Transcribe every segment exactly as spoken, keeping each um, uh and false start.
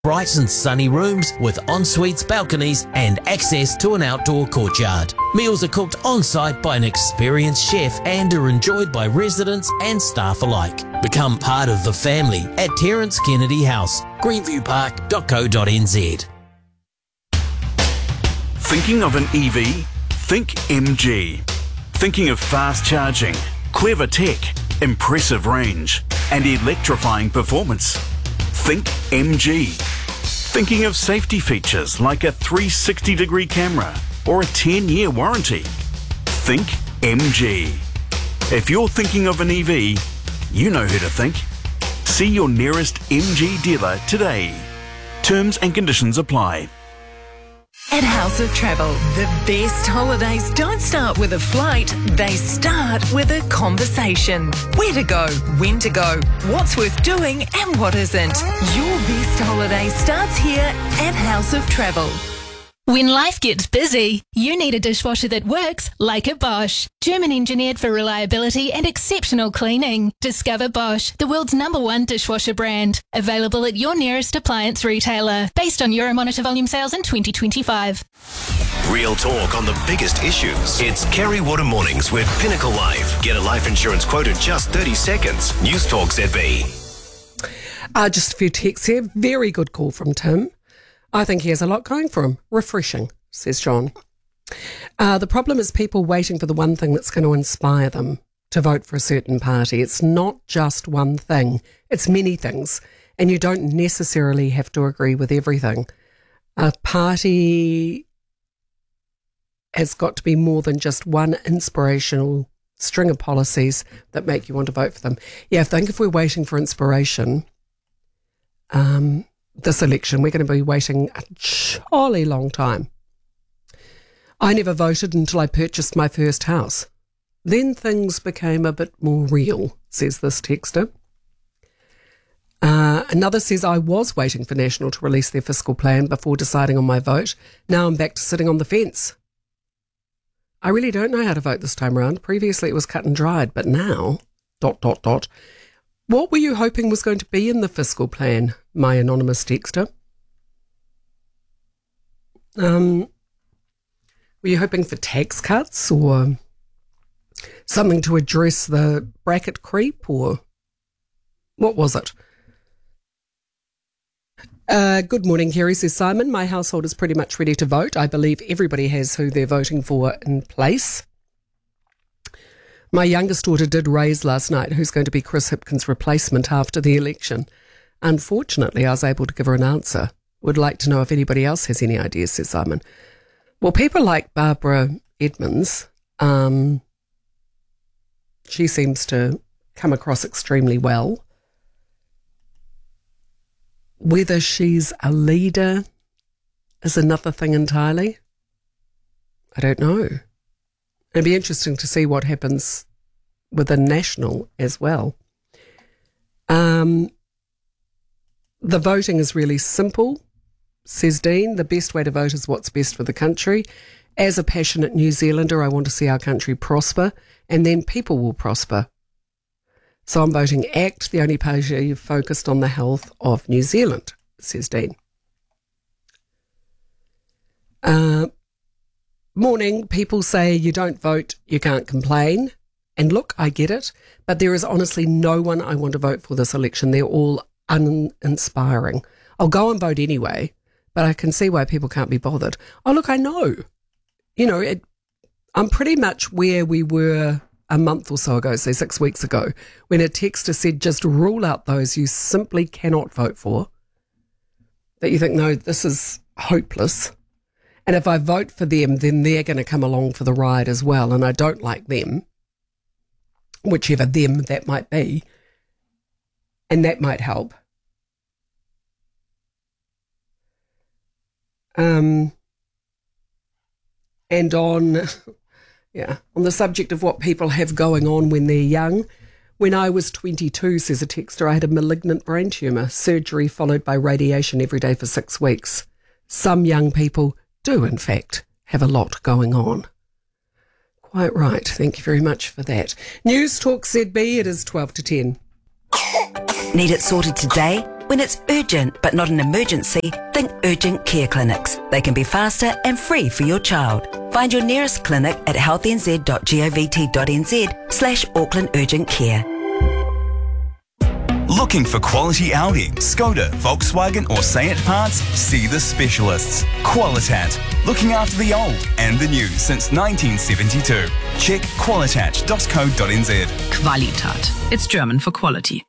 Bright and sunny rooms with en-suites, balconies and access to an outdoor courtyard. Meals are cooked on-site by an experienced chef and are enjoyed by residents and staff alike. Become part of the family at Terence Kennedy House, greenview park dot co dot n z. Thinking of an E V? Think M G. Thinking of fast charging, clever tech, impressive range and electrifying performance? Think M G. Thinking of safety features like a three hundred sixty degree camera or a ten year warranty? Think M G. If you're thinking of an E V, you know who to think. See your nearest M G dealer today. Terms and conditions apply. At House of Travel, the best holidays don't start with a flight, they start with a conversation. Where to go, when to go, what's worth doing and what isn't. Your best holiday starts here at House of Travel. When life gets busy, you need a dishwasher that works like a Bosch. German engineered for reliability and exceptional cleaning. Discover Bosch, the world's number one dishwasher brand. Available at your nearest appliance retailer. Based on Euromonitor volume sales in twenty twenty-five. Real talk on the biggest issues. It's Kerry Water Mornings with Pinnacle Life. Get a life insurance quote in just thirty seconds. News Talk Z B. Uh, just a few texts here. Very good call from Tim. I think he has a lot going for him. Refreshing, says John. Uh, the problem is people waiting for the one thing that's going to inspire them to vote for a certain party. It's not just one thing. It's many things. And you don't necessarily have to agree with everything. A party has got to be more than just one inspirational string of policies that make you want to vote for them. Yeah, I think if we're waiting for inspiration... um. this election, we're going to be waiting a jolly long time. I never voted until I purchased my first house. Then things became a bit more real, says this texter. Uh, another says, I was waiting for National to release their fiscal plan before deciding on my vote. Now I'm back to sitting on the fence. I really don't know how to vote this time around. Previously it was cut and dried, but now, dot, dot, dot. What were you hoping was going to be in the fiscal plan, my anonymous texter? Um, were you hoping for tax cuts or something to address the bracket creep, or what was it? Uh, good morning, Kerry, says Simon. My household is pretty much ready to vote. I believe everybody has who they're voting for in place. My youngest daughter did raise last night who's going to be Chris Hipkins' replacement after the election. Unfortunately, I was able to give her an answer. Would like to know if anybody else has any ideas, says Simon. Well, people like Barbara Edmonds, um, she seems to come across extremely well. Whether she's a leader is another thing entirely. I don't know. It'd be interesting to see what happens within National as well. Um, the voting is really simple, says Dean. The best way to vote is what's best for the country. As a passionate New Zealander, I want to see our country prosper, and then people will prosper. So I'm voting ACT, the only party focused on the health of New Zealand, says Dean. Uh, Morning, people say you don't vote, you can't complain. And look, I get it, but there is honestly no one I want to vote for this election. They're all uninspiring. I'll go and vote anyway, but I can see why people can't be bothered. Oh, look, I know. You know, it, I'm pretty much where we were a month or so ago, say six weeks ago, when a texter said just rule out those you simply cannot vote for, that you think, no, this is hopeless. And if I vote for them, then they're going to come along for the ride as well. And I don't like them, whichever them that might be. And that might help. Um, and on, yeah, on the subject of what people have going on when they're young, when I was twenty-two, says a texter, I had a malignant brain tumour, surgery followed by radiation every day for six weeks. Some young people do, in fact, have a lot going on. Quite right. Thank you very much for that. News Talk Z B, it is twelve to ten. Need it sorted today? When it's urgent but not an emergency, think urgent care clinics. They can be faster and free for your child. Find your nearest clinic at healthnz.govt.nz slash Auckland Urgent Care. Looking for quality Audi, Skoda, Volkswagen or Seat parts? See the specialists. Qualitat. Looking after the old and the new since nineteen seventy-two. Check qualitat dot co dot n z. Qualitat. It's German for quality.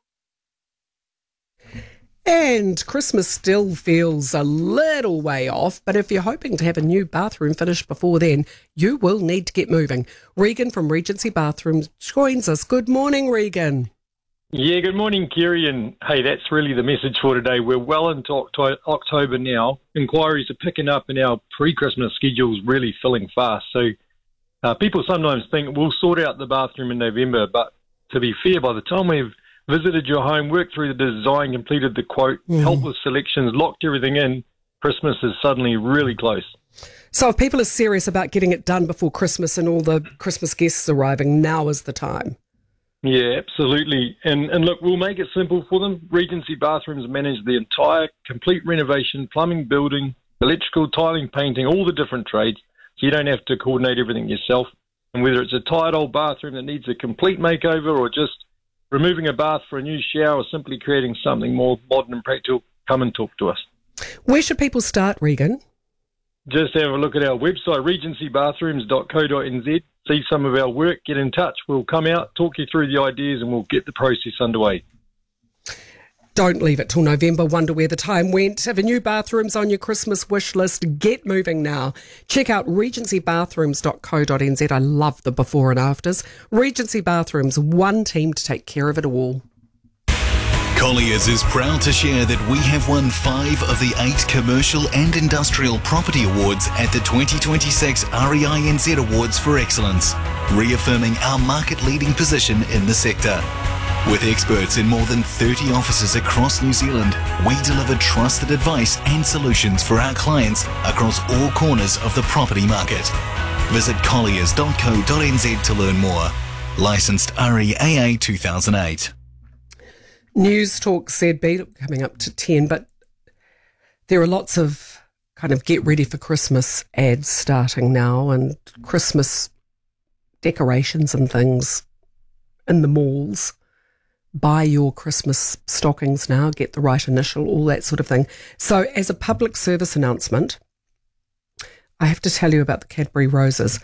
And Christmas still feels a little way off, but if you're hoping to have a new bathroom finished before then, you will need to get moving. Regan from Regency Bathrooms joins us. Good morning, Regan. Yeah, good morning, Kerry. And hey, that's really the message for today. We're well into Octo- October now. Inquiries are picking up and our pre-Christmas schedule's really filling fast. So uh, people sometimes think we'll sort out the bathroom in November, but to be fair, by the time we've visited your home, worked through the design, completed the quote, mm. helped with selections, locked everything in, Christmas is suddenly really close. So if people are serious about getting it done before Christmas and all the Christmas guests arriving, now is the time. Yeah, absolutely. And and look, we'll make it simple for them. Regency Bathrooms manage the entire complete renovation, plumbing, building, electrical, tiling, painting, all the different trades, so you don't have to coordinate everything yourself. And whether it's a tired old bathroom that needs a complete makeover or just removing a bath for a new shower or simply creating something more modern and practical, come and talk to us. Where should people start, Regan? Just have a look at our website, regency bathrooms dot co dot n z. See some of our work, get in touch. We'll come out, talk you through the ideas, and we'll get the process underway. Don't leave it till November. Wonder where the time went. If a new bathroom's on your Christmas wish list, get moving now. Check out regency bathrooms dot co dot n z. I love the before and afters. Regency Bathrooms, one team to take care of it all. Colliers is proud to share that we have won five of the eight commercial and industrial property awards at the twenty twenty-six R E I N Z Awards for Excellence, reaffirming our market-leading position in the sector. With experts in more than thirty offices across New Zealand, we deliver trusted advice and solutions for our clients across all corners of the property market. Visit colliers dot co dot n z to learn more. Licensed R E A A two thousand eight. News Talk Z B coming up to ten, but there are lots of kind of get ready for Christmas ads starting now and Christmas decorations and things in the malls. Buy your Christmas stockings now, get the right initial, all that sort of thing. So as a public service announcement, I have to tell you about the Cadbury Roses.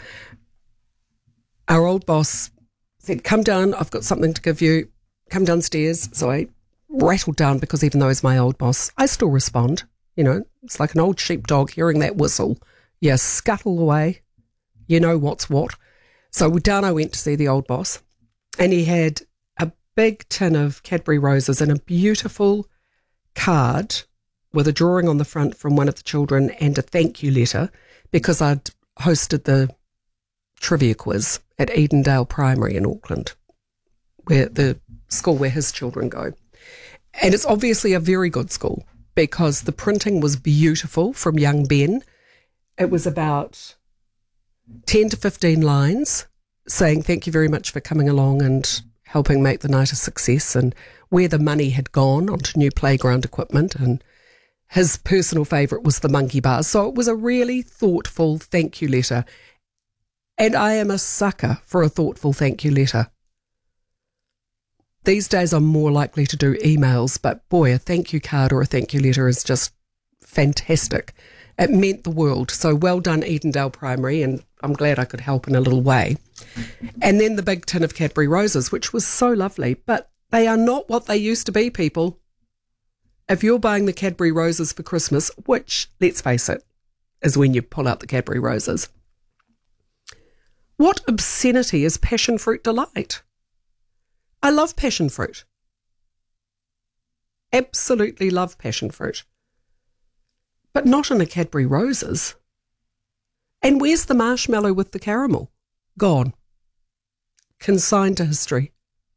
Our old boss said, come down, I've got something to give you. Come downstairs. So I rattled down because even though he's my old boss, I still respond. You know, it's like an old sheepdog hearing that whistle. You scuttle away. You know what's what. So down I went to see the old boss, and he had a big tin of Cadbury Roses and a beautiful card with a drawing on the front from one of the children and a thank you letter because I'd hosted the trivia quiz at Edendale Primary in Auckland, where the school where his children go. And it's obviously a very good school because the printing was beautiful from young Ben. It was about ten to fifteen lines saying thank you very much for coming along and helping make the night a success and where the money had gone onto new playground equipment. And his personal favourite was the monkey bars. So it was a really thoughtful thank you letter. And I am a sucker for a thoughtful thank you letter. These days I'm more likely to do emails, but boy, a thank you card or a thank you letter is just fantastic. It meant the world. So well done, Edendale Primary, and I'm glad I could help in a little way. And then the big tin of Cadbury Roses, which was so lovely, but they are not what they used to be, people. If you're buying the Cadbury Roses for Christmas, which, let's face it, is when you pull out the Cadbury Roses, what obscenity is passion fruit delight? I love passion fruit. Absolutely love passion fruit. But not in a Cadbury Roses. And where's the marshmallow with the caramel? Gone. Consigned to history.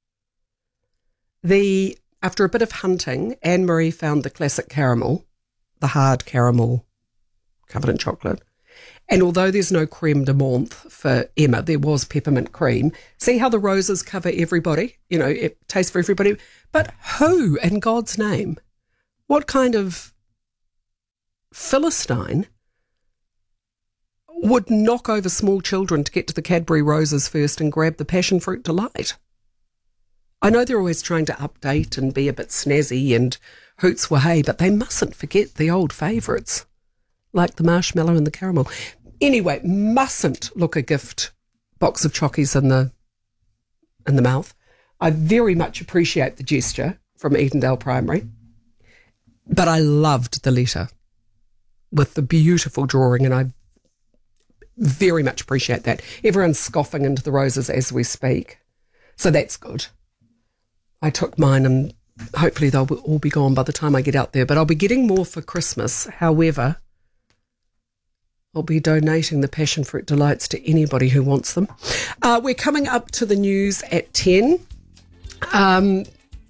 The after a bit of hunting, Anne-Marie found the classic caramel, the hard caramel covered in chocolate. And although there's no creme de menthe for Emma, there was peppermint cream. See how the roses cover everybody? You know, it tastes for everybody. But who, in God's name, What kind of Philistine would knock over small children to get to the Cadbury roses first and grab the passion fruit delight? I know they're always trying to update and be a bit snazzy and hoots were hey, but they mustn't forget the old favourites, like the marshmallow and the caramel. Anyway, mustn't look a gift box of chockies in the in the mouth. I very much appreciate the gesture from Edendale Primary, but I loved the letter with the beautiful drawing, and I very much appreciate that. Everyone's scoffing into the roses as we speak, so that's good. I took mine and hopefully they'll all be gone by the time I get out there, but I'll be getting more for Christmas. However, I'll be donating the passion fruit delights to anybody who wants them. Uh, we're coming up to the news at ten. Um,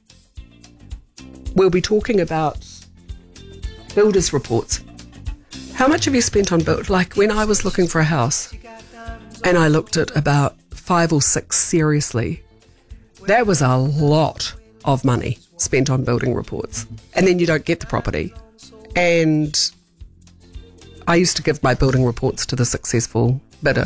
we'll be talking about builders' reports. How much have you spent on build? Like when I was looking for a house and I looked at about five or six seriously, that was a lot of money spent on building reports. And then you don't get the property. And I used to give my building reports to the successful bidder.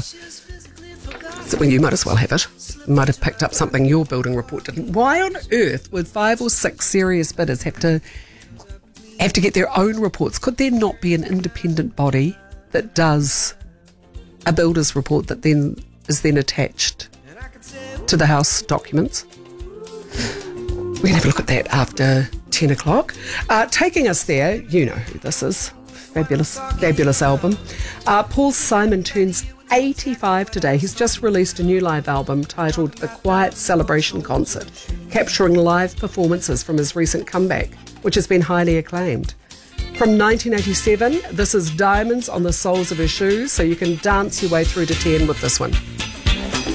So, well, you might as well have it. You might have picked up something your building report didn't. Why on earth would five or six serious bidders have to have to get their own reports? Could there not be an independent body that does a builder's report that then is then attached to the house documents? We can have a look at that after ten o'clock. Uh, taking us there, you know who this is. Fabulous, fabulous album. Uh, Paul Simon turns eighty-five today. He's just released a new live album titled The Quiet Celebration Concert, capturing live performances from his recent comeback, which has been highly acclaimed. From nineteen eighty-seven, this is Diamonds on the Soles of His Shoes, so you can dance your way through to ten with this one.